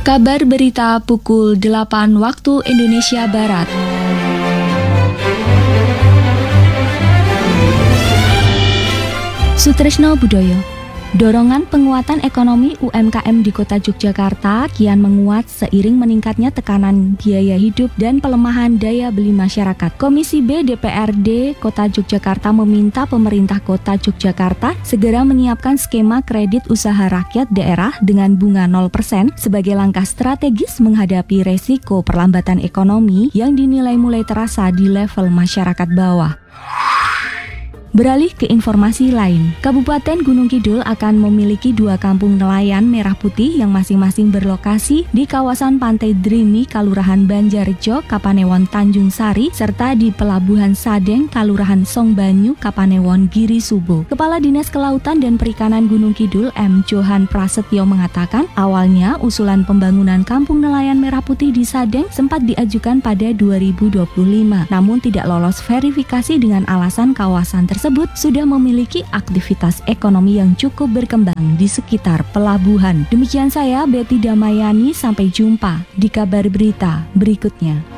Kabar berita pukul 8 waktu Indonesia Barat. Sutrisno Budoyo. Dorongan penguatan ekonomi UMKM di Kota Yogyakarta kian menguat seiring meningkatnya tekanan biaya hidup dan pelemahan daya beli masyarakat. Komisi B DPRD Kota Yogyakarta meminta pemerintah Kota Yogyakarta segera menyiapkan skema kredit usaha rakyat daerah dengan bunga 0% sebagai langkah strategis menghadapi resiko perlambatan ekonomi yang dinilai mulai terasa di level masyarakat bawah. Beralih ke informasi lain, Kabupaten Gunung Kidul akan memiliki 2 kampung nelayan merah putih yang masing-masing berlokasi di kawasan Pantai Drimi, Kalurahan Banjarjo, Kapanewon Tanjung Sari, serta di Pelabuhan Sadeng, Kalurahan Songbanyu, Kapanewon Giri Subo. Kepala Dinas Kelautan dan Perikanan Gunung Kidul M. Johan Prasetyo mengatakan, awalnya usulan pembangunan kampung nelayan merah putih di Sadeng sempat diajukan pada 2025, namun tidak lolos verifikasi dengan alasan kawasan tersebut sudah memiliki aktivitas ekonomi yang cukup berkembang di sekitar pelabuhan. Demikian saya, Betty Damayani, sampai jumpa di kabar berita berikutnya.